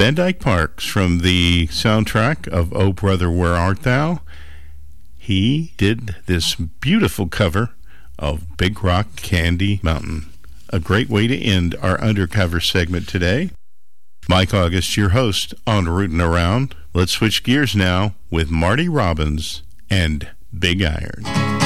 Van Dyke Parks from the soundtrack of Oh Brother, Where Art Thou? He did this beautiful cover of Big Rock Candy Mountain. A great way to end our Undercover segment today. Mike August, your host on Rootin' Around. Let's switch gears now with Marty Robbins and Big Iron.